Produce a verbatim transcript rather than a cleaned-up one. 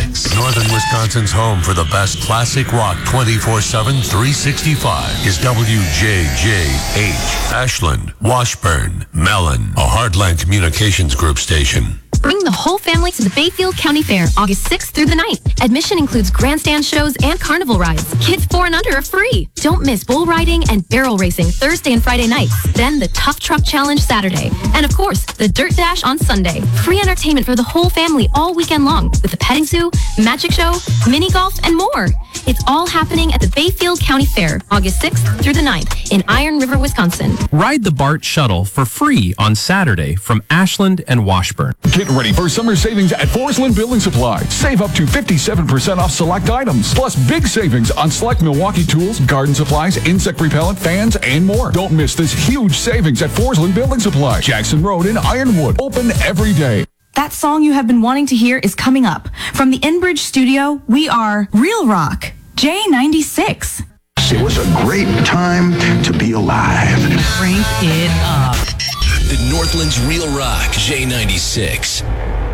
ninety-six. Northern Wisconsin's home for the best classic rock twenty-four seven, three sixty-five is W J J H. Ashland, Washburn, Mellon, a Heartland Communications Group station. Bring the whole family to the Bayfield County Fair, August sixth through the ninth. Admission includes grandstand shows and carnival rides. Kids four and under are free. Don't miss bull riding and barrel racing Thursday and Friday nights. Then the Tough Truck Challenge Saturday. And of course, the Dirt Dash on Sunday. Free entertainment for the whole family all weekend long with the petting zoo, magic show, mini golf, and more. It's all happening at the Bayfield County Fair, August sixth through the ninth in Iron River, Wisconsin. Ride the BART shuttle for free on Saturday from Ashland and Washburn. Get ready for summer savings at Forsland Building Supply. Save up to fifty-seven percent off select items, plus big savings on select Milwaukee tools, garden supplies, insect repellent, fans, and more. Don't miss this huge savings at Forsland Building Supply, Jackson Road in Ironwood. Open every day. That song you have been wanting to hear is coming up. From the Enbridge studio, we are Real Rock, J ninety-six. It was a great time to be alive. Crank it up. The Northland's Real Rock, J ninety-six.